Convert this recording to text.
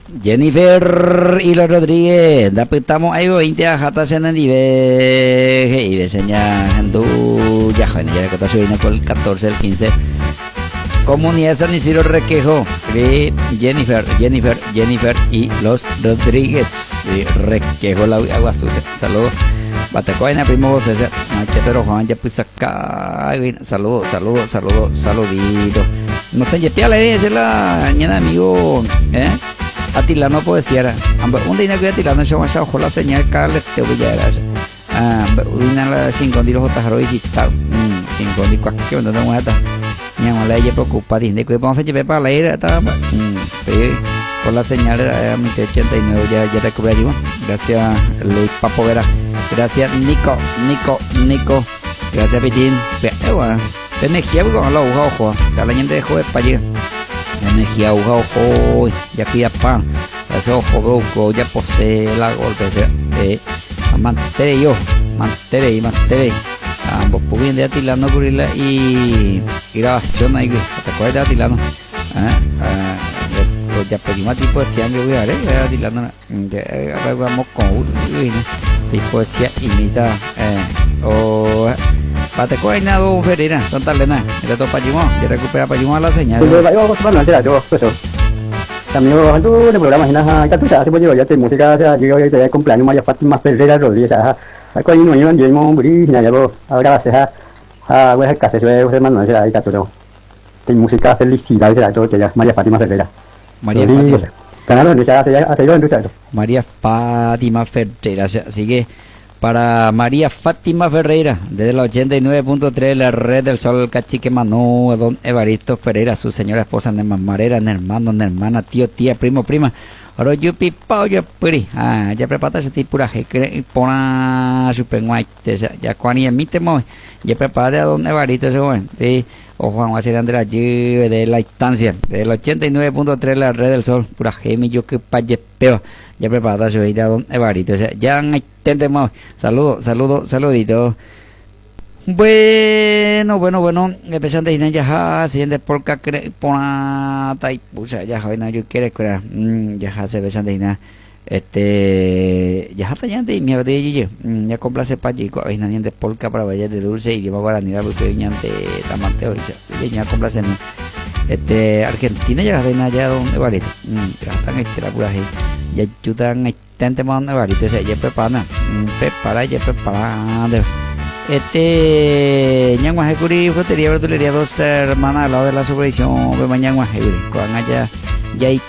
Jennifer y los Rodríguez, dapetamos ahí 20 a Jata Senandive y de señal du ya joven ya que está subiendo con el 14 el 15 Comunidad San Isidro Requejo de Jennifer y los Rodríguez y Requejo la agua sucia. Saludos Batacoina primo vos ese pero Juan ya pues acá saludos saludito no se yete a la herencia la ñana amigo Atilano poesía un día que Atilano se va a ojo la señal Carles te voy a dar una la 5 de los otros y tal 5 de cualquier no tengo nada ñama la ella preocupa dice que vamos a llevar para la era está por la señal era mi 89 ya recuperé gracias Luis Papo Vera gracias Nico gracias Pitín bueno energía con la hoja ojo la gente dejó de para allá energía ojo ya cuida pan ese ojo broco ya posee la golpe mantere ambos pueden de Atilano Curila y grabación ahí te acuerdas de Atilano ya pedimos tipo de poesía de Atilano vamos con poesía imita o Pate coina don Ferreira, Santa Elena, le topa Payimón, yo recupera Payimón a la señal. Yo también tú de programas en la catucha, hace yo ya te música, yo ya te cumpleaños María Fátima Ferreira Rodríguez, aquí hay uno yo en Buri, ya yo ahora va a ser voy a casa, yo voy a mandar la catucha. Te música felicidad será todo que ya María Fátima Ferreira. María Fátima. Canal donde ya hace yo en tu María Fátima Ferreira, así que para María Fátima Ferreira, desde la 89.3, la red del sol, cacique Manu, don Evaristo Ferreira, su señora esposa, Marera, hermano, hermana, tío, tía, primo, prima, ahora yo pipo, yo puri, ya prepara ese tipo de pona super guay, ya cuando y emite, ya prepara a don Evaristo, ese joven, sí, o Juan José Andrés allí, de la instancia, de la 89.3, la red del sol, pura gemi, yo que payepeo. Ya preparada su vida don Evarito, o sea, ya entendemos, saludito. Bueno, empezando a ya siguiente porca ponata y pucha, ya joven, yo quiero que ya se besan de nada. Ya está ya de mierda de ya complace para allí, hay nadie de porca para vallar de dulce y lleva guaranida porque viñante tamanteo y ya complace Argentina ya de allá donde Evarito, ya están la pura ahí. Ya ayudan a este modo Evarito, o sea, ya prepara Ñanguaje Curi, frutería, verdulería, dos hermanas al lado de la supervisión de Ñanguaje, con allá ya hay